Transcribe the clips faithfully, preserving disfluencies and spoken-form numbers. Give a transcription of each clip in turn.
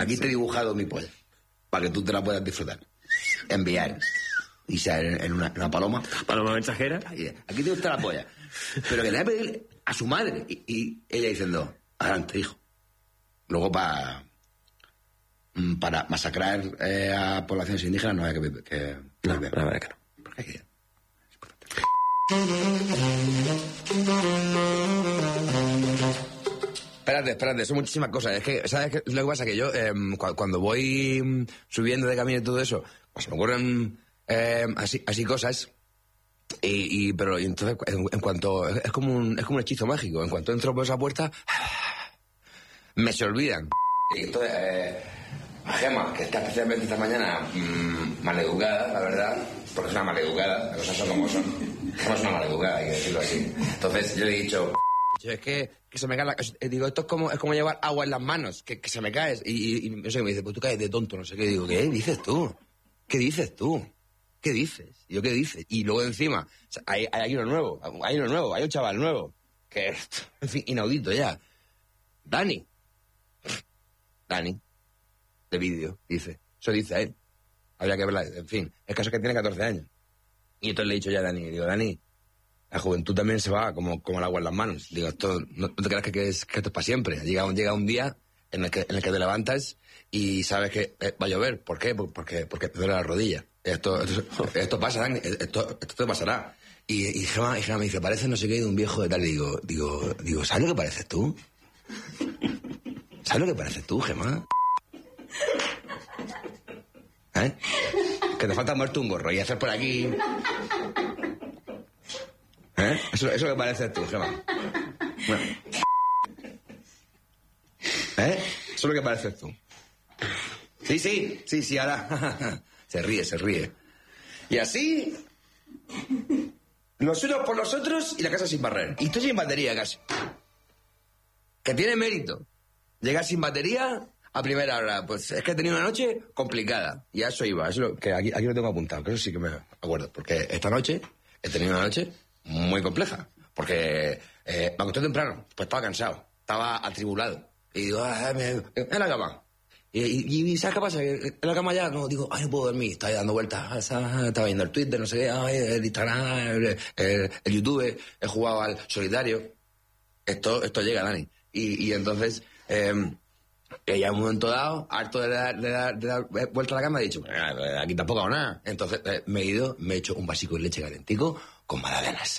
Aquí te he dibujado mi polla, para que tú te la puedas disfrutar. Enviar. Y sea en, en una, una paloma. Paloma mensajera. Aquí te gusta la polla. Pero que le voy a pedir a su madre. Y, y ella diciendo, adelante, hijo. Luego para... para masacrar eh, a poblaciones indígenas no hay que... que no, que la verdad que no. Porque hay que... Espérate, espérate, son muchísimas cosas. Es que, ¿sabes qué? Lo que pasa es que yo, eh, cuando voy subiendo de camino y todo eso, pues me ocurren eh, así, así cosas. Y, y pero y entonces, en, en cuanto... Es como, un, es como un hechizo mágico. En cuanto entro por esa puerta, me se olvidan. Y entonces... Eh, Gema, que está especialmente esta mañana mmm, maleducada, la verdad, porque es una maleducada, las cosas son como son. Gema es una maleducada, hay que decirlo así. Entonces yo le he dicho, es que, que se me cae la... Digo, esto es como, es como llevar agua en las manos, que, que se me caes. Y, y, y no sé, me dice, pues tú caes de tonto, no sé qué. Digo, ¿qué dices tú? ¿Qué dices tú? ¿Qué dices? Y yo, ¿qué dices? Y luego encima, o sea, hay, hay uno nuevo, hay uno nuevo, hay un chaval nuevo, que es, en fin, inaudito ya. Dani. Dani. De vídeo, dice. Eso dice a él. Habría que verla. En fin, el caso es que tiene catorce años. Y entonces le he dicho ya a Dani, digo, Dani, la juventud también se va como, como el agua en las manos. Digo, esto, no, no te creas que, que, es, que esto es para siempre. Llega, llega un día en el, que, en el que te levantas y sabes que eh, va a llover. ¿Por qué? Porque, porque te duele la rodilla. Esto, esto, esto pasa, Dani, esto, esto te pasará. Y, y, Gemma, y Gemma me dice, parece no sé qué de un viejo de tal. Y digo, digo, digo, ¿sabes lo que pareces tú? ¿Sabes lo que pareces tú, Gemma? ¿Eh? Que te falta muerte un gorro y hacer por aquí. ¿Eh? Eso, eso que parece tú, Gemma. Bueno. ¿Eh? Eso es lo que pareces tú. Sí, sí, sí, sí, ahora. Se ríe, se ríe. Y así. Los unos por los otros y la casa sin barrer. Y estoy sin batería casi. Que tiene mérito. Llegar sin batería. A primera hora, pues es que he tenido una noche complicada. Y a eso iba. Eso lo, que aquí, aquí lo tengo apuntado, que eso sí que me acuerdo. Porque esta noche he tenido una noche muy compleja. Porque eh, me acosté temprano, pues estaba cansado, estaba atribulado. Y digo, ah, me, en la cama. Y, y, y ¿sabes qué pasa? En la cama ya no digo, ay, no puedo dormir. Estaba dando vueltas, estaba viendo el Twitter, no sé qué, ay, el Instagram, el, el, el YouTube, he jugado al solitario. Esto, esto llega, Dani. Y, y entonces... Eh, ella en un momento dado, harto de dar, de dar, de dar vuelta a la cama, he dicho, aquí tampoco hago nada. Entonces eh, me he ido, me he hecho un vasico de leche calentico con magdalenas.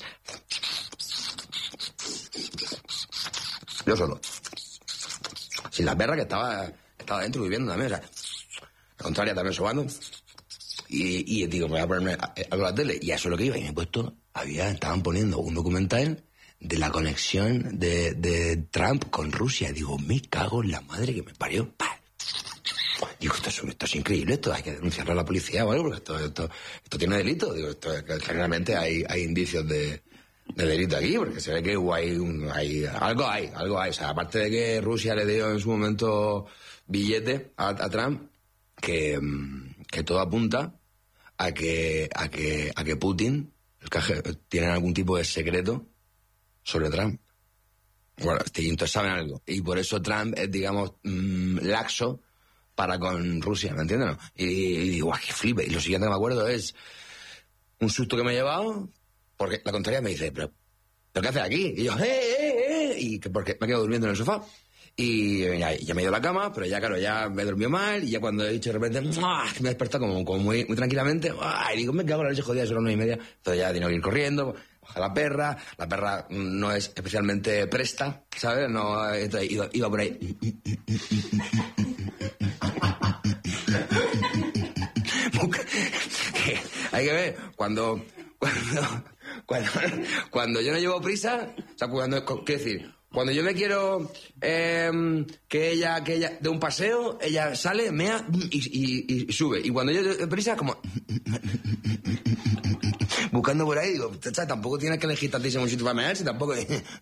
Yo solo. Sin la perra que estaba, estaba dentro viviendo también, o sea, la contraria también sobando. Y, y digo, me voy a ponerme algo a la tele. Y a eso es lo que iba. Y me he puesto, había, estaban poniendo un documental de la conexión de, de Trump con Rusia. Digo, me cago en la madre que me parió. ¡Pah! Digo, esto es, esto es increíble, esto hay que denunciarlo a la policía o algo, porque esto, esto, esto tiene delito. Digo, esto, generalmente hay, hay indicios de, de delito aquí, porque se ve que hay, un, hay algo hay, algo hay. O sea, aparte de que Rusia le dio en su momento billete a, a Trump, que, que todo apunta a que, a que, a que Putin el K G B, tiene algún tipo de secreto sobre Trump. Bueno, entonces saben algo. Y por eso Trump es, digamos, mmm, laxo para con Rusia, ¿me entiendes? ¿No? Y, y digo, ¡guau, qué flipe! Y lo siguiente que me acuerdo es un susto que me he llevado, porque la contraria me dice, ¿pero, ¿pero qué haces aquí? Y yo, ¡eh, eh, eh! Y que porque me quedo durmiendo en el sofá. Y ya, ya me he ido a la cama, pero ya, claro, ya me dormido mal. Y ya cuando he dicho de repente, ¡ah! Me he despertado como, como muy, muy tranquilamente. ¡Ah! Y digo, me cago en la leche jodida, son las nueve y media. Entonces ya tengo que ir corriendo. Baja la perra, la perra no es especialmente presta, ¿sabes? No, entonces iba, iba por ahí. Hay que ver, cuando, cuando, cuando, cuando yo no llevo prisa, o sea, cuando, ¿qué decir? Cuando yo me quiero eh, que ella que ella dé un paseo, ella sale, mea y, y, y sube. Y cuando yo de prisa, como... buscando por ahí, digo, tampoco tienes que elegir tantísimo sitio para mear, si tampoco...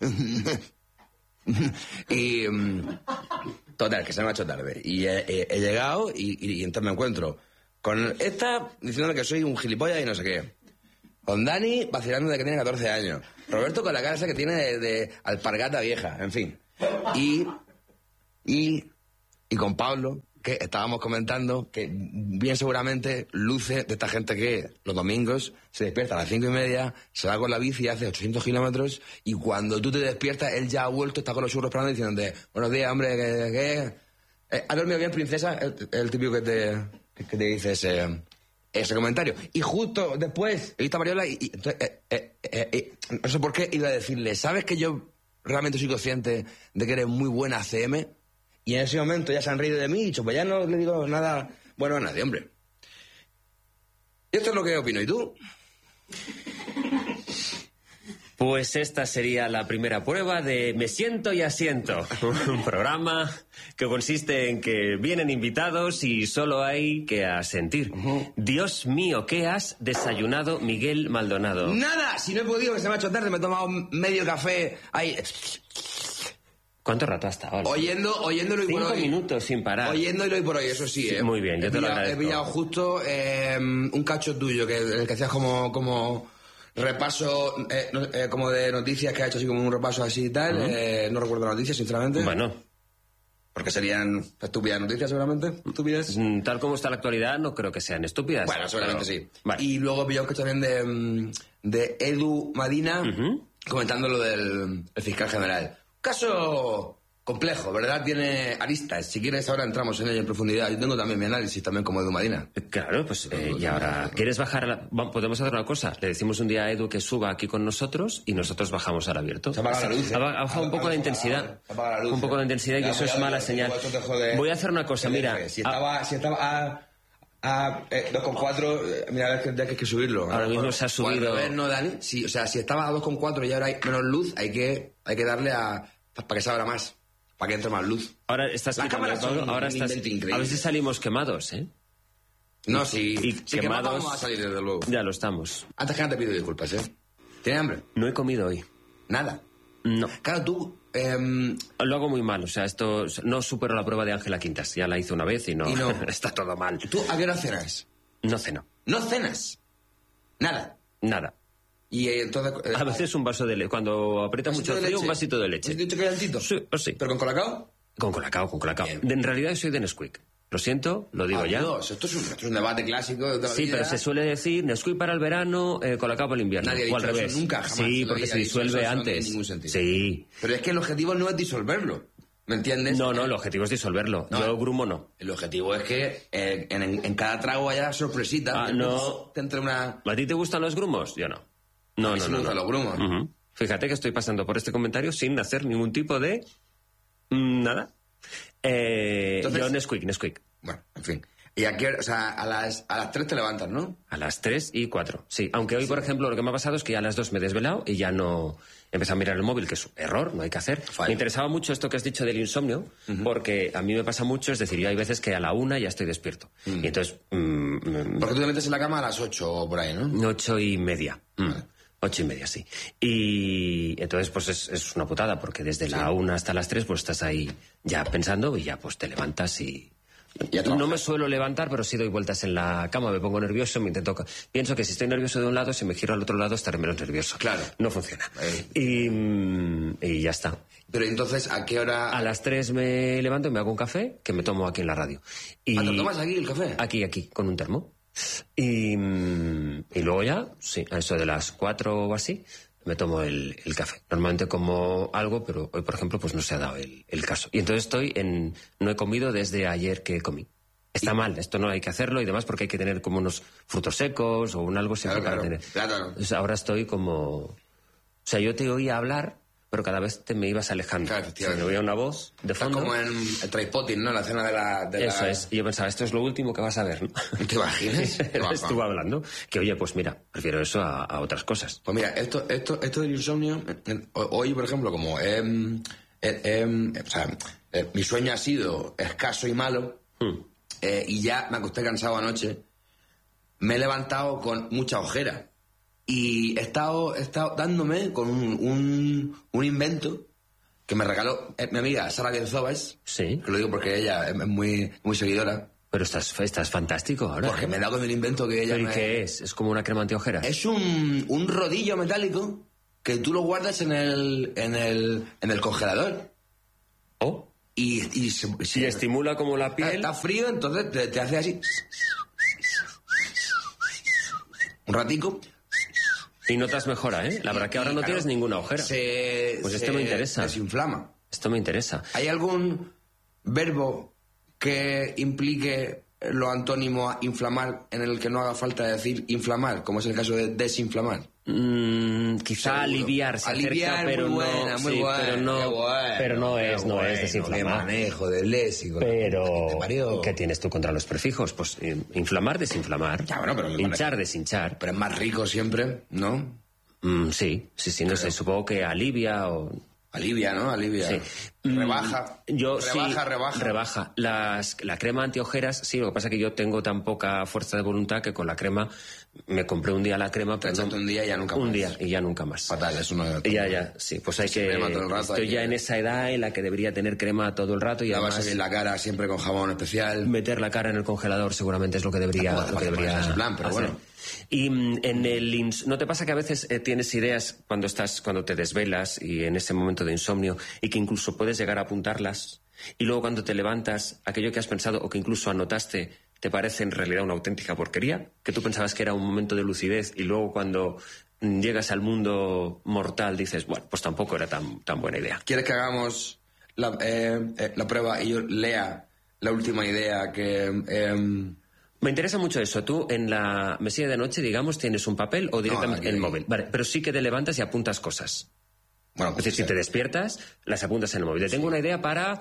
y... Total, que se me ha hecho tarde. Y he, he, he llegado y, y, y entonces me encuentro con esta diciéndole que soy un gilipollas y no sé qué. Con Dani vacilando de que tiene catorce años. Roberto con la cara esa que tiene de, de alpargata vieja, en fin. Y, y, y con Pablo, que estábamos comentando que bien seguramente luce de esta gente que los domingos se despierta a las cinco y media, se va con la bici, hace ochocientos kilómetros y cuando tú te despiertas, él ya ha vuelto, está con los churros esperando diciéndote, buenos días, hombre, ¿qué? qué? Eh, ¿Has dormido bien, princesa? El, el típico que te, que te dice ese, ese comentario. Y justo después he visto a Mariola y, y entonces, eh, eh, eh, eh, no sé por qué iba a decirle, ¿sabes que yo realmente soy consciente de que eres muy buena C M? Y en ese momento ya se han reído de mí y dicho, pues ya no le digo nada bueno a nadie, hombre. Y esto es lo que opino. ¿Y tú? Pues esta sería la primera prueba de Me siento y asiento. Un programa que consiste en que vienen invitados y solo hay que asentir. Uh-huh. Dios mío, ¿qué has desayunado, Miguel Maldonado? Nada, si no he podido, que se me ha hecho tarde, me he tomado medio café ahí... ¿Cuánto rato hasta ahora? Oyendo, oyéndolo y por hoy. Cinco minutos sin parar. Oyéndolo y por hoy, eso sí, sí ¿eh? Muy bien, yo he te pillado, lo agradezco. He pillado justo eh, un cacho tuyo, que el que hacías como, como repaso, eh, no, eh, como de noticias, que ha hecho así como un repaso así y tal. Uh-huh. eh, no recuerdo las noticias, sinceramente. Bueno. Porque serían estúpidas noticias, seguramente. Estúpidas. Tal como está la actualidad, no creo que sean estúpidas. Bueno, seguramente pero... sí. Vale. Y luego he pillado un cacho también de, de Edu Madina, uh-huh. comentando lo del el fiscal general. Caso... complejo, ¿verdad? Tiene aristas. Si quieres, ahora entramos en ello en profundidad. Yo tengo también mi análisis, también como Edu Madina. Claro, pues, eh, y ahora, ¿quieres bajar a la... Podemos hacer una cosa. Le decimos un día a Edu que suba aquí con nosotros y nosotros bajamos al abierto. Se apaga la luz. ¿eh? Ha bajado un poco la intensidad. Se apaga la luz. Un poco la intensidad y eso es mala señal. Voy a hacer una cosa, mira. Si estaba, si estaba a... a eh, dos coma cuatro, mira, ya que hay que subirlo. Ahora mismo se ha subido... Ver, ¿no, Dani? Sí, o sea, si estaba a dos coma cuatro y ahora hay menos luz, hay que, hay que darle a... para que se abra más. Para que entre más luz. Ahora estás Las cámaras son un, ahora un estás, increíble. a ver si salimos quemados, ¿eh? No, sí. Y sí, quemados, vamos a salir, desde luego. Ya lo estamos. Antes que nada te pido disculpas, ¿eh? ¿Tienes hambre? No he comido hoy. ¿Nada? No. Claro, tú... Eh... Lo hago muy mal, o sea, esto... No supero la prueba de Ángela Quintas. Ya la hice una vez y no... Y no. Está todo mal. ¿Tú a qué hora cenas? No ceno. ¿No cenas? Nada. Nada. Y entonces... Eh, a veces un vaso de leche. Cuando aprieta mucho el frío, un vasito de leche. ¿Has dicho que calentito? Sí, o sí. ¿Pero con colacao? Con colacao, con colacao. Bien. En realidad soy de Nesquik. Lo siento, lo digo Adiós. ya. Esto es, un, esto es un debate clásico de toda la Sí, vida. Pero se suele decir Nesquik para el verano, eh, colacao para el invierno. Nadie ha dicho o al revés. Eso Nunca, jamás. Sí, porque se disuelve eso, antes. No tiene ningún sentido. Sí. Pero es que el objetivo no es disolverlo. ¿Me entiendes? No, no, el objetivo es disolverlo. No, yo grumo no. El objetivo es que eh, en, en cada trago haya sorpresita. Ah, no. Te entre una... ¿A ti te gustan los grumos? Yo no. No, a mí no, sí no. me gustan no. los grumos. Uh-huh. Fíjate que estoy pasando por este comentario sin hacer ningún tipo de... nada. Eh, Entonces, yo Nesquik, Nesquik. Bueno, en fin. Y aquí, o sea, a las, a las tres te levantas, ¿no? A las tres y cuatro, sí. Aunque hoy, sí. por ejemplo, lo que me ha pasado es que ya a las dos me he desvelado y ya no... Empecé a mirar el móvil, que es un error, no hay que hacer. Fine. Me interesaba mucho esto que has dicho del insomnio, uh-huh. porque a mí me pasa mucho, es decir, yo hay veces que a la una ya estoy despierto. Mm. Y entonces... Mm, porque tú te metes en la cama a las ocho o por ahí, ¿no? Ocho y media. Mm. Vale. Ocho y media, sí. Y entonces, pues es, es una putada, porque desde sí. la una hasta las tres, pues estás ahí ya pensando y ya pues te levantas y... No me suelo levantar, pero sí doy vueltas en la cama, me pongo nervioso, me intento... Pienso que si estoy nervioso de un lado, si me giro al otro lado, estaré menos nervioso. Claro. No funciona. Eh. Y, y ya está. Pero entonces, ¿a qué hora...? A las tres me levanto y me hago un café, que me tomo aquí en la radio. Y... ¿Ah, te tomas aquí el café? Aquí, aquí, con un termo. Y, y luego ya, sí, a eso de las cuatro o así, me tomo el, el café. Normalmente como algo, pero hoy, por ejemplo, pues no se ha dado el, el caso. Y entonces estoy en... No he comido desde ayer que comí. Está mal, esto no hay que hacerlo y demás porque hay que tener como unos frutos secos o un algo siempre claro, para claro, tener. Claro. Entonces ahora estoy como... O sea, yo te oía hablar, pero cada vez te me ibas alejando. Claro, efectivamente. O sea, me oía una voz de fondo. Está como en el Trainspotting, ¿no? La escena de la... De Eso la... es. Y yo pensaba, esto es lo último que vas a ver, ¿no? ¿Te imaginas? Estuvo hablando. Que, oye, pues mira, prefiero eso a, a otras cosas. Pues mira, esto, esto, esto del insomnio... Hoy, por ejemplo, como... Eh, eh, eh, o sea, eh, mi sueño ha sido escaso y malo... Hmm. Eh, y ya me acosté cansado anoche, me he levantado con mucha ojera y he estado, he estado dándome con un, un, un invento que me regaló eh, mi amiga Sara Genzovas, sí. que lo digo porque ella es muy, muy seguidora. Pero estás, estás fantástico ahora. Porque me he dado con el invento que ella ¿Pero me... ¿y qué es? ¿Es como una crema antiojeras? Es un, un rodillo metálico que tú lo guardas en el, en el, en el congelador. ¿Oh? y, y, se, se, y estimula como la piel. Está frío, entonces te, te hace así. Un ratico. Y notas mejora, ¿eh? La verdad que ahora no claro, tienes ninguna ojera. Se, pues se esto me interesa. Desinflama. Esto me interesa. ¿Hay algún verbo que implique lo antónimo a inflamar en el que no haga falta decir inflamar, como es el caso de desinflamar? Mm, quizá Seguro. aliviar, se aliviar, acerca, pero muy buena, no, muy sí, buena, pero no, bueno, pero no es, no bueno, es desinflamar. Qué manejo del léxico. Pero ¿qué tienes tú contra los prefijos? Pues inflamar, desinflamar. Ya, bueno, pero hinchar, parece, deshinchar. Pero es más rico siempre, ¿no? Mm, sí, sí, sí, no Creo. sé, supongo que alivia o... Alivia, ¿no? Alivia. Sí. Rebaja. Yo, rebaja, sí, rebaja. Rebaja. Las, la crema antiojeras, sí, lo que pasa es que yo tengo tan poca fuerza de voluntad que con la crema me compré un día la crema, pero no, un día y ya nunca un más. Un día y ya nunca más. Fatal, eso no es... Ya, ya, sí, pues hay que... Todo el rato, estoy hay ya que... en esa edad en la que debería tener crema todo el rato y además... además... bien la cara siempre con jabón especial. Meter la cara en el congelador seguramente es lo que debería, lo que debería ese plan, pero hacer. Bueno. Y en el ins... ¿no te pasa que a veces eh, tienes ideas cuando estás cuando te desvelas y en ese momento de insomnio y que incluso puedes llegar a apuntarlas y luego cuando te levantas aquello que has pensado o que incluso anotaste te parece en realidad una auténtica porquería? Que tú pensabas que era un momento de lucidez y luego cuando llegas al mundo mortal dices, bueno, pues tampoco era tan, tan buena idea. ¿Quieres que hagamos la, eh, eh, la prueba y yo lea la última idea que... Eh, Me interesa mucho eso. Tú en la mesilla de noche, digamos, tienes un papel o directamente no, en el móvil. Vale, pero sí que te levantas y apuntas cosas. Bueno, pues es decir, si te despiertas, las apuntas en el móvil. Te tengo sí. una idea para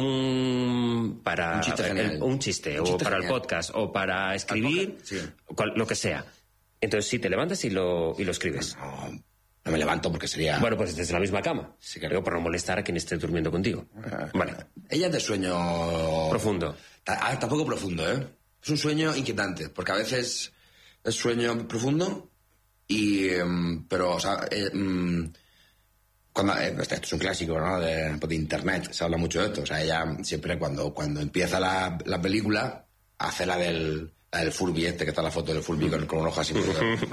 un... para un chiste, el, un chiste un o chiste para genial. el podcast, o para escribir, sí. cual, lo que sea. Entonces sí, te levantas y lo, y lo escribes. No, no me levanto porque sería... Bueno, pues desde la misma cama. Sí, que... Digo, para no molestar a quien esté durmiendo contigo. Vale. Ella es de sueño... Profundo. Ah, tampoco profundo, ¿eh? Es un sueño inquietante, porque a veces es sueño profundo y... Um, pero, o sea... Eh, um, cuando, eh, esto es un clásico, ¿no? De, de internet, se habla mucho de esto. O sea, ella siempre cuando, cuando empieza la, la película hace la del... La del Furby este, que está la foto del Furby con, con un ojo así.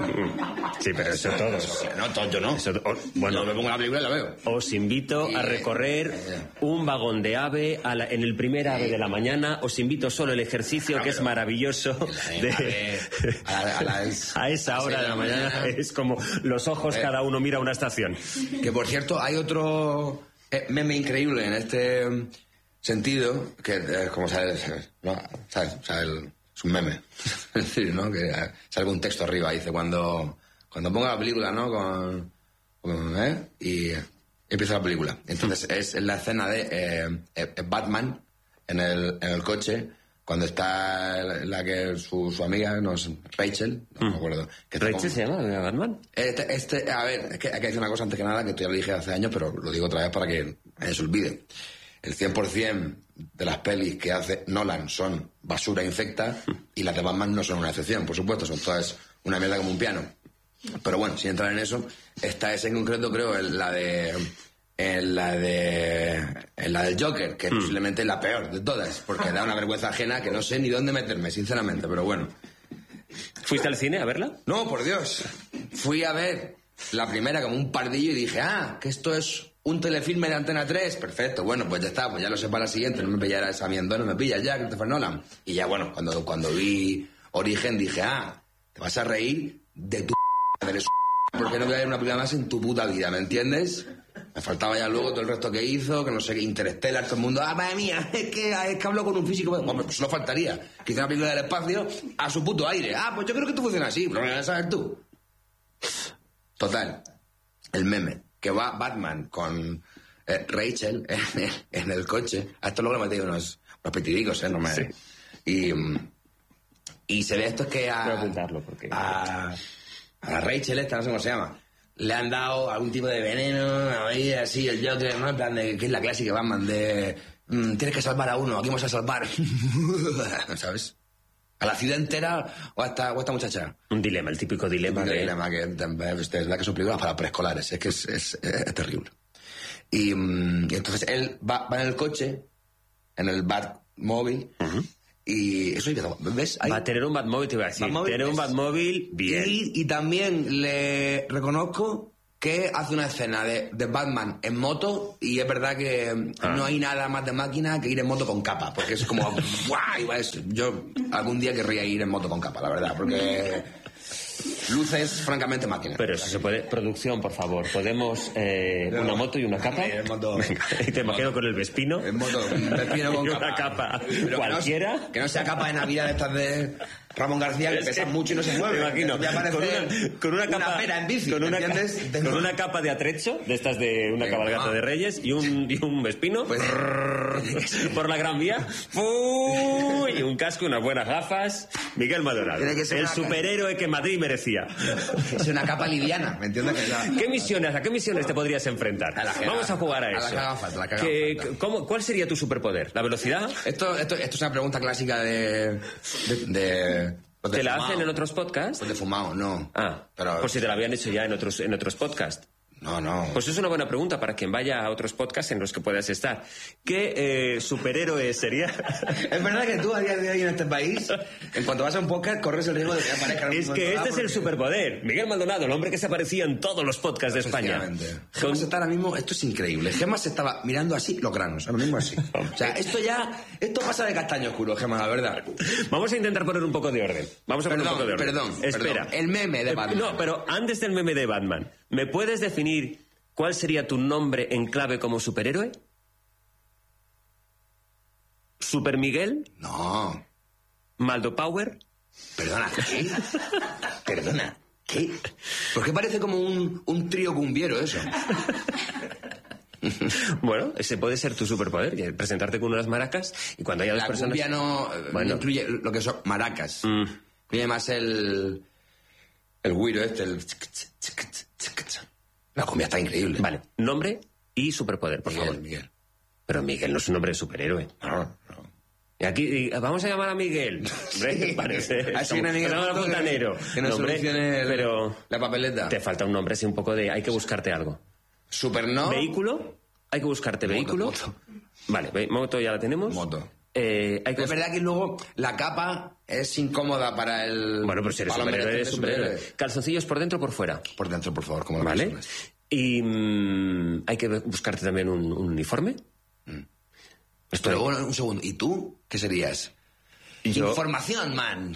Sí, pero eso todos. No, todo yo no. Eso, o, bueno, yo me pongo la película y la veo. Os invito y, a recorrer eh, un vagón de AVE a la, en el primer AVE de la mañana. Os invito solo el ejercicio, no, que es maravilloso. La, de, a, la, a, las, a esa hora de la mañana, mañana es como los ojos, eh, cada uno mira una estación. Que, por cierto, hay otro eh, meme increíble en este sentido, que es como, ¿sabes? ¿No? ¿Sabes? O sea, el... Es un meme. Es decir, ¿no? Que salga un texto arriba. Dice, cuando, cuando ponga la película, ¿no? Con, con, ¿eh? Y empieza la película. Entonces, es la escena de eh, eh, Batman en el, en el coche, cuando está la que su, su amiga, no es Rachel, no me acuerdo. Que ¿Rachel con... se llama Batman? Este, este, a ver, es que hay que decir una cosa antes que nada, que esto ya lo dije hace años, pero lo digo otra vez para que nadie se olvide. El cien por ciento de las pelis que hace Nolan son basura infecta y las de Batman no son una excepción, por supuesto, son todas una mierda como un piano. Pero bueno, sin entrar en eso, esta es en concreto, creo, en la de... En la de... En la del Joker, que es posiblemente la peor de todas, porque da una vergüenza ajena que no sé ni dónde meterme, sinceramente, pero bueno. ¿Fuiste al cine a verla? No, por Dios. Fui a ver la primera como un pardillo y dije, ah, que esto es... un telefilme de Antena tres, perfecto, bueno, pues ya está, pues ya lo sé para la siguiente, no me pillará esa mierda, no me pillas ya, Christopher Nolan. Y ya, bueno, cuando, cuando vi Origen dije, ah, te vas a reír de tu p***, porque no voy a ver una película más en tu puta vida, ¿me entiendes? Me faltaba ya luego todo el resto que hizo, que no sé qué, Interstellar, todo el mundo, ah, madre mía, es que, es que hablo con un físico, bueno, pues no faltaría, que hizo una película del espacio a su puto aire, ah, pues yo creo que esto funciona así, pero lo vas a saber tú. Total, el meme. Que va Batman con eh, Rachel en el, en el coche. A esto luego le metí unos, unos petidicos, ¿eh? No me... Sí. Y, y se ve esto es que a, Voy a apuntarlo porque... a, a Rachel esta, no sé cómo se llama, le han dado algún tipo de veneno, ahí así, el Joker, ¿no? En plan de, que es la clásica Batman de... Mmm, tienes que salvar a uno, aquí vamos a salvar. ¿Sabes? ¿A la ciudad entera o a esta, o a esta muchacha? Un dilema, el típico dilema. Un de... dilema que es la que son películas para preescolares. Es que es, es, es terrible. Y, y entonces él va, va en el coche, en el Batmóvil, uh-huh. Y eso ¿ves? Ahí. Va a tener un Batmóvil, te iba a decir. Batmóvil, tener un Batmóvil, bien. Y, y también le reconozco que hace una escena de, de Batman en moto y es verdad que ah. no hay nada más de máquina que ir en moto con capa, porque es como guay, yo algún día querría ir en moto con capa, la verdad, porque luces francamente máquina. Pero si se puede, producción, por favor, podemos eh, no, una moto y una capa. En moto, y te imagino moto, con el Vespino. En moto, un Vespino con y capa. Una capa Pero cualquiera. Que no, que no sea capa de Navidad de estas de Ramón García, que pesa mucho y no se mueve. Me imagino. Con una, con una capa, una pera en bici, con una, ¿entiendes? Con no. una capa de atrecho, de estas de una Venga, cabalgata ah. de Reyes, y un, y un Vespino pues, por la Gran Vía. Y un casco, unas buenas gafas. Miguel Maldonado. El superhéroe que Madrid merecía. Es una capa liviana, ¿me entiendes? Que la... ¿Qué misiones, ¿A qué misiones te podrías enfrentar? A que Vamos a jugar a, a eso. La que haga falta, la que haga ¿Qué, falta. ¿cómo, ¿Cuál sería tu superpoder? ¿La velocidad? Esto, esto, esto es una pregunta clásica de... de, de ¿Te fumado. La hacen en otros podcasts? Pues de fumado, no. Ah, pero... por si te la habían hecho ya en otros, en otros podcasts. No, no. Pues es una buena pregunta para quien vaya a otros podcasts en los que puedas estar. ¿Qué eh, superhéroe sería? Es verdad que tú a día de hoy en este país, en cuanto vas a un podcast, corres el riesgo de que aparezca... Es que este es el superpoder. Miguel Maldonado, el hombre que se aparecía en todos los podcasts de España. Gemma se está ahora mismo... Esto es increíble. Gemma se estaba mirando así los granos, ahora mismo así. O sea, esto ya... Esto pasa de castaño oscuro, Gemma, la verdad. Vamos a intentar poner un poco de orden. Vamos a poner perdón, un poco de orden. Perdón, Espera. Perdón. El meme de Batman. No, pero antes del meme de Batman, ¿me puedes definir cuál sería tu nombre en clave como superhéroe? ¿Super Miguel? No. ¿Maldo Power? Perdona, ¿qué? Perdona, ¿qué? ¿Por qué parece como un, un trío cumbiero eso? Bueno, ese puede ser tu superpoder, presentarte con unas maracas y cuando haya dos La personas... cumbia no, bueno. no incluye lo que son maracas. Mm. Incluye más el... el güiro este, el... La cumbia está increíble. Vale, nombre y superpoder, por Miguel, favor. Miguel. Pero Miguel no es un nombre de superhéroe. No, no. Y aquí, y vamos a llamar a Miguel. Hombre, parece. Así una Miguel Fontanero. Que nos nombre, solucione pero la papeleta. Te falta un nombre así un poco de... Hay que buscarte algo. Super no. ¿Vehículo? Hay que buscarte moto, vehículo. Moto. Vale, moto ya la tenemos. Moto. Eh, hay que es verdad que luego la capa es incómoda para el... Bueno, pero si eres superhéroe, eres superhéroe. ¿Calzoncillos por dentro o por fuera? Por dentro, por favor, como lo Vale. Y mmm, hay que buscarte también un, un uniforme. Mm. Pero bueno, un segundo. ¿Y tú qué serías? Yo... Información, man.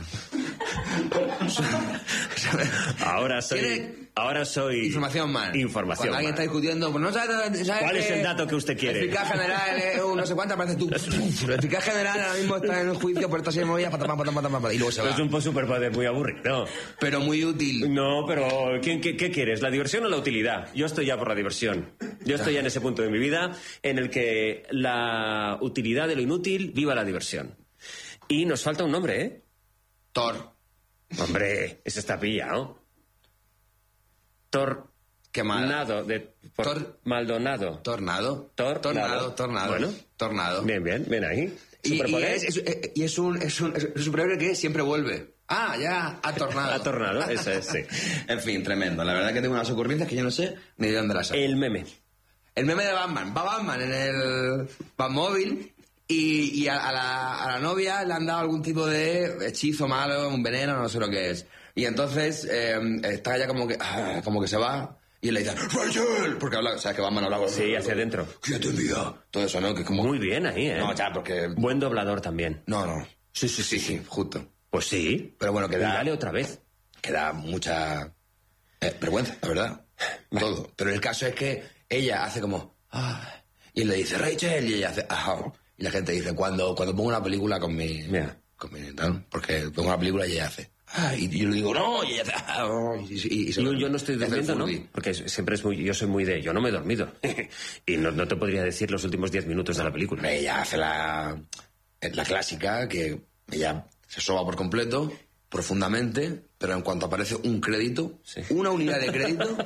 Ahora soy... ¿Tiene... Ahora soy... Información, man. Información, Cuando alguien man. está discutiendo, pues no sabes... ¿sabes ¿Cuál que es el dato que usted quiere? Eficaz general, eh, no sé cuántas, parece tú. El eficaz general ahora mismo está en un juicio por esta serie de movidas, patamán, patamán, patamán, y luego se va. Es un superpoder muy aburrido. Pero muy útil. No, pero ¿qué, qué, ¿qué quieres? ¿La diversión o la utilidad? Yo estoy ya por la diversión. Yo estoy ya en ese punto de mi vida en el que la utilidad de lo inútil viva la diversión. Y nos falta un nombre, ¿eh? Thor. Hombre, ese está pillado. Thor... Qué mal. Nado, de... Por... Tor... Maldonado. Tornado. Tor... Tornado, tornado. Bueno. Tornado. Bien, bien, bien ahí. Y, y, es, es, y es, un, es, un, es un superhéroe que siempre vuelve. Ah, ya, ha tornado. Ha tornado, eso es, sí. En fin, tremendo. La verdad que tengo unas ocurrencias que yo no sé ni de dónde las saco. El meme. El meme de Batman. Va Batman en el Batmóvil y, y a, a, la, a la novia le han dado algún tipo de hechizo malo, un veneno, no sé lo que es. Y entonces eh, está ella como que, ah, como que se va y él le dice ¡Rachel! Porque habla, o sea, que Batman habla... Sí, hacia adentro. ¿Qué te envía? Todo eso, ¿no? Que es como... Muy bien ahí, ¿eh? No, ya, porque... Buen doblador también. No, no. Sí, sí, sí, sí, justo. Pues sí. Pero bueno, que da... Dale otra vez. Que da mucha eh, vergüenza, la verdad. Vale. Todo. Pero el caso es que ella hace como... Ah, y él le dice Rachel y ella hace... Ajá. Y la gente dice, cuando, cuando pongo una película con mi... Yeah. Con mi tal, porque pongo una película y ella hace... Ah, y yo le digo, no, y ella hace... Ah, y, y, y yo, yo no estoy durmiendo, ¿no? Porque siempre es muy... Yo soy muy de... Yo no me he dormido. Y no, no te podría decir los últimos diez minutos de la película. Ella hace la... La clásica, que ella se soba por completo, profundamente, pero en cuanto aparece un crédito, sí. Una unidad de crédito...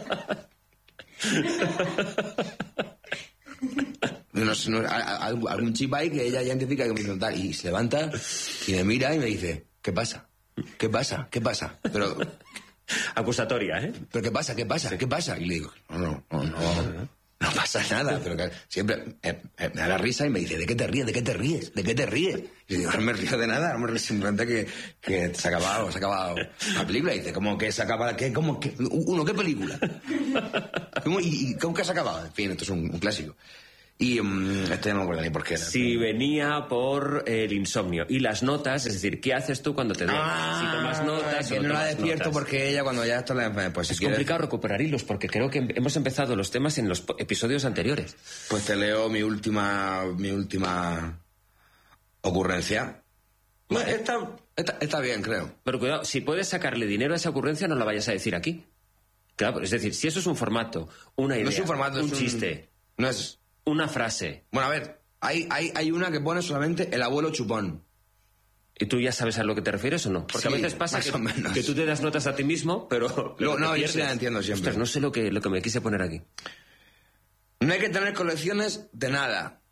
No, no, algún chip ahí que ella ya identifica que me dice tal, y se levanta y me mira y me dice, ¿qué pasa? ¿Qué pasa? ¿Qué pasa? Pero... Acusatoria, ¿eh? ¿Pero qué pasa? ¿Qué pasa? ¿Qué pasa? Y le digo, no, no, no, no, no pasa nada, pero que siempre eh, eh, me da la risa y me dice, ¿de qué te ríes? ¿De qué te ríes? ¿De qué te ríes? Y yo digo, no me río de nada, no me río simplemente que, que se ha acabado, se ha acabado la película. Y dice, ¿cómo que se acaba? ¿Qué? ¿Cómo que? Uno, ¿qué película? ¿Cómo, y, y, ¿Cómo que se ha acabado? En fin, esto es un, un clásico. Y um, esto ya no me acuerdo ni por qué. Si venía por eh, el insomnio. Y las notas, es decir, ¿qué haces tú cuando te duermes? Ah, si tomas notas que o no no la tomas despierto notas. porque ella cuando ya esto le... Pues si Es quieres, complicado recuperar hilos porque creo que hemos empezado los temas en los po- episodios anteriores. pues te leo mi última mi última ocurrencia. Bueno, Está, está, está bien, creo. Pero cuidado, si puedes sacarle dinero a esa ocurrencia, no la vayas a decir aquí. Claro, es decir, si eso es un formato, una idea, No es un formato, un es un chiste, No es... una frase, Bueno, a ver, hay, hay, hay una que pone solamente el abuelo chupón. ¿y tú ya sabes a lo que te refieres o no? Porque Sí, a veces pasa más que, o menos. que tú te das notas a ti mismo, pero... No, lo que no, te yo sí pierdes. la entiendo siempre. Ostras, no sé lo que, lo que me quise poner aquí. No hay que tener colecciones de nada.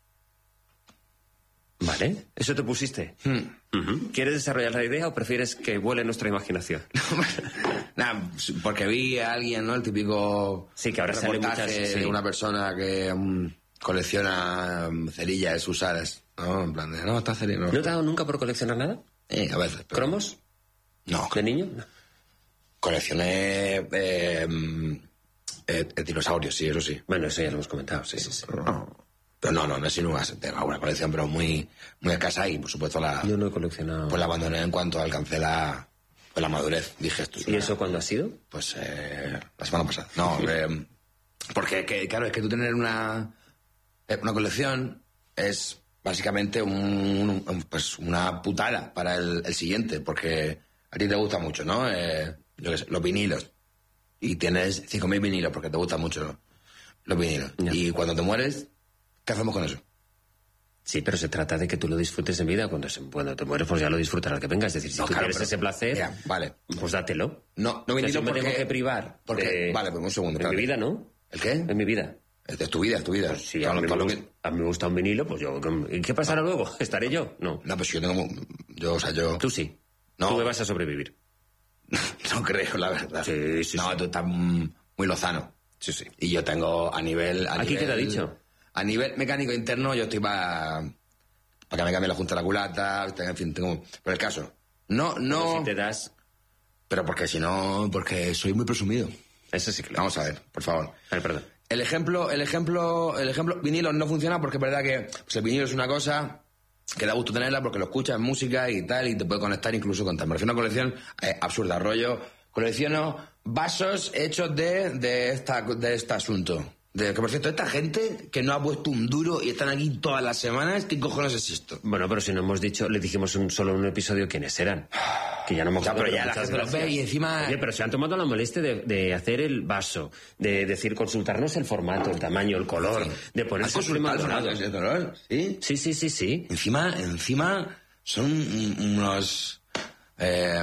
Vale, ¿eso te pusiste? Hmm. Ujú. ¿Quieres desarrollar la idea o prefieres que vuele nuestra imaginación? Nada, porque vi a alguien, ¿no? El típico Sí, que ahora sale reportaje muchas, sí. de una persona que um, colecciona um, cerillas usadas, ¿no? En plan de, no, está cerilla, no. ¿No te ha dado nunca por coleccionar nada? Eh, a veces. pero- ¿Cromos? No, ¿De niño? No. coleccioné eh, mm, eh, eh, dinosaurios, sí, eso sí. Bueno, eso ya lo hemos comentado, sí, sí, sí. Pero no, no, no es sino una, tengo una colección, pero muy, muy escasa y, por supuesto, la, Yo no he coleccionado... pues la abandoné en cuanto alcancé la, pues la madurez. Dije esto. es ¿Y una- eso cuándo ha sido? Pues eh, la semana pasada. No, eh, porque, que, claro, es que tú tener una, eh, una colección es básicamente un, un- pues una putada para el, el siguiente, porque a ti te gusta mucho, ¿no? Eh, yo qué sé, los vinilos. Y tienes cinco mil vinilos porque te gustan mucho los vinilos. Ya. Y cuando te mueres, ¿qué hacemos con eso? Sí, pero se trata de que tú lo disfrutes en vida. Cuando, se, cuando te mueres, pues ya lo disfrutarás que venga. Es decir, si No, tú claro, quieres pero- ese placer, Ya, vale. pues dátelo. No, no O sea, vinilo si me porque... tengo que privar. porque, de- vale, pues un segundo. En mi espérate. vida, ¿no? ¿El qué? En mi vida. Es tu vida, es tu vida. Sí, Todo a lo- mí, todo me lo gusta, que- a mí me gusta un vinilo, pues yo... ¿Y qué pasará luego? ¿Estaré yo? No. No, pues yo tengo... mu- Yo, o sea, yo... Tú sí. No. Tú me vas a sobrevivir. No creo, la verdad. Sí, sí, No, sí. tú estás mm, muy lozano. Sí, sí. Y yo tengo a nivel... A ¿Aquí nivel, qué te ha dicho? A nivel mecánico interno, yo estoy para... Para que me cambie la junta de la culata, en fin, tengo... Pero el caso... No, no... Pero si te das... Pero porque si no... Porque soy muy presumido. Eso sí que lo... Vamos a ver, por favor. A ver, perdón. El ejemplo, el ejemplo, el ejemplo, vinilo no funciona porque es verdad que pues el vinilo es una cosa que da gusto tenerla porque lo escuchas en música y tal y te puede conectar incluso con tal. Me refiero a una colección eh, absurda, rollo. Colecciono vasos hechos de, de, esta, de este asunto. De, que por cierto, esta gente que no ha puesto un duro y están aquí todas las semanas, ¿qué cojones es esto? Bueno, pero si no hemos dicho, le dijimos un, solo en un episodio quiénes eran. Que ya no me O sea, acuerdo. pero ya la muchas gente los gracias. ve y encima- Oye, pero se han tomado la molestia de, de hacer el vaso, de decir, consultarnos el formato, el tamaño, el color, de poner ¿Has su prima consultado dorado. ese dolor? ¿Sí? Sí, sí, sí, sí. Encima, encima son un- unos... Eh,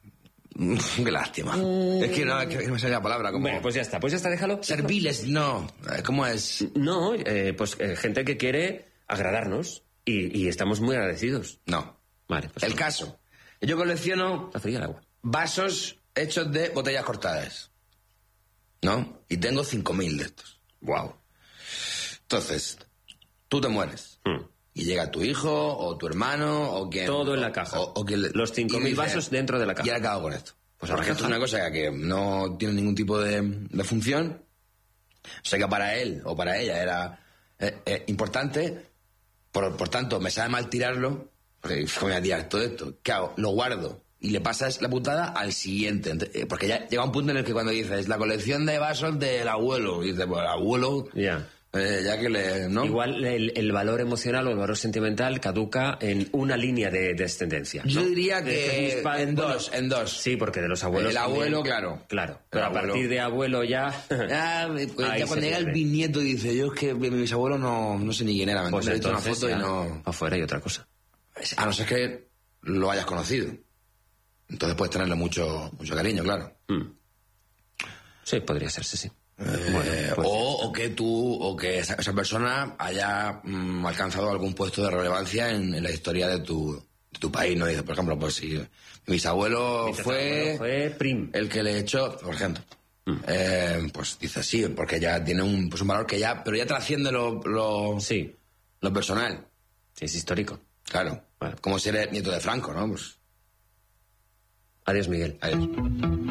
qué lástima. Es que no, es que no me sale la palabra. Como... Bueno, pues ya está, pues ya está, déjalo. Serviles, no. Eh, ¿Cómo es? No, eh, pues eh, gente que quiere agradarnos y, y estamos muy agradecidos. No. Vale, pues El caso. Yo colecciono está fría el agua. vasos hechos de botellas cortadas. ¿No? Y tengo cinco mil de estos. Wow. Entonces, tú te mueres. Hmm. Y llega tu hijo, o tu hermano, o quien... Todo en la o- caja. O, o quien le- Los cinco y mil dice, vasos dentro de la caja. ¿Y ahora qué hago con esto? Pues a la Porque esto es caja. una cosa que no tiene ningún tipo de, de función. Sé que para él o para ella era eh, eh, importante. Por, por tanto, me sabe mal tirarlo. Porque ¿cómo voy a tirar todo esto? ¿Qué hago? Lo guardo. Y le pasas la putada al siguiente. Ent- eh, Porque ya llega un punto en el que cuando dices la colección de vasos del abuelo, y dices, pues el abuelo, Ya. eh, ya que le... ¿no? Igual el, el valor emocional o el valor sentimental caduca en una línea de descendencia. ¿no? Yo diría De que mis pa- en bueno, dos, en dos. Sí, porque de los abuelos. El también- abuelo, claro. Claro. El Pero a abuelo. partir de abuelo ya. Ah, pues Ahí ya se cuando llega el pierde. bisnieto dice, yo es que mi mis abuelos no, no sé ni quién era, me Pues he hecho una entonces foto y ya, no... afuera hay otra cosa. A no ser que lo hayas conocido. Entonces puedes tenerle mucho, mucho cariño, claro. Mm. Sí, podría serse, sí. Eh, Bueno, pues- o, o que tú, o que esa, esa persona haya mm, alcanzado algún puesto de relevancia en, en la historia de tu, de tu país, ¿no? Dice, por ejemplo, pues si mi bisabuelo Mi fue, tatarabuelo fue prim. el que le echó, por ejemplo, Mm. Eh, pues dice sí, porque ya tiene un, pues un valor que ya, pero ya trasciende lo, lo, Sí, lo personal. sí, es histórico. Claro. Bueno. Como si eres nieto de Franco, ¿no? Pues, Adiós, Miguel. adiós.